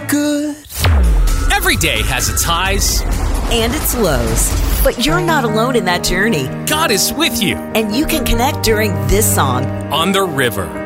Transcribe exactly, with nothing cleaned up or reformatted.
good. Every day has its highs and its lows, but you're not alone in that journey. God is with you. And you can connect during this song on the river.